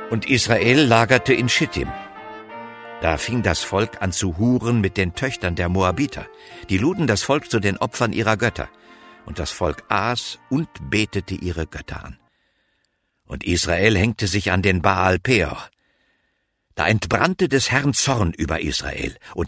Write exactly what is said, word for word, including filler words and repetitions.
Und Israel lagerte in Schittim. Da fing das Volk an zu huren mit den Töchtern der Moabiter. Die luden das Volk zu den Opfern ihrer Götter. Und das Volk aß und betete ihre Götter an. Und Israel hängte sich an den Baal Peor. Da entbrannte des Herrn Zorn über Israel, und